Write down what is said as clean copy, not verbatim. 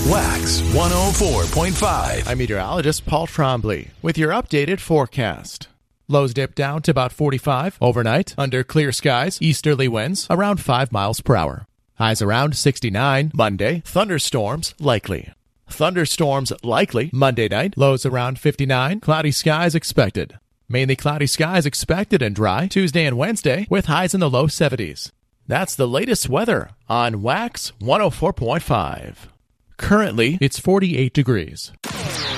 Wax 104.5. I'm meteorologist Paul Trombley with your updated forecast. Lows dip down to about 45 overnight under clear skies, easterly winds around 5 miles per hour. Highs around 69 Monday, thunderstorms likely. Thunderstorms likely Monday night, lows around 59, cloudy skies expected. Mainly cloudy skies expected and dry Tuesday and Wednesday with highs in the low 70s. That's the latest weather on Wax 104.5. Currently, it's 48 degrees.